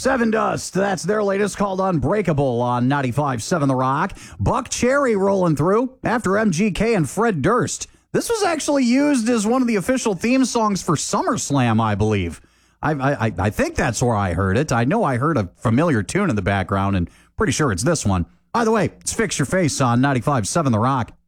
Seven Dust, that's their latest, called Unbreakable on 95.7 The Rock. Buck Cherry rolling through after MGK and Fred Durst. This was actually used as one of the official theme songs for SummerSlam, I believe. I think that's where I heard it. I know I heard a familiar tune in the background, and pretty sure it's this one. By the way, it's Fix Your Face on 95.7 The Rock.